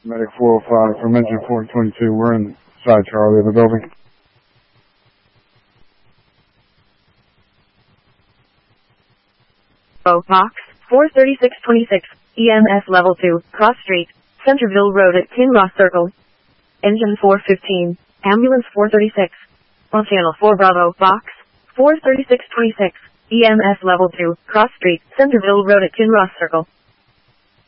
Medic 405 from engine 422. We're inside Charlie of the building. Oh, box 43626, EMS level 2, Cross Street, Centerville Road at Kinross Circle. Engine 415, ambulance 436. On channel 4 Bravo, box 43626, EMS level 2, Cross Street, Centerville Road at Kinross Circle.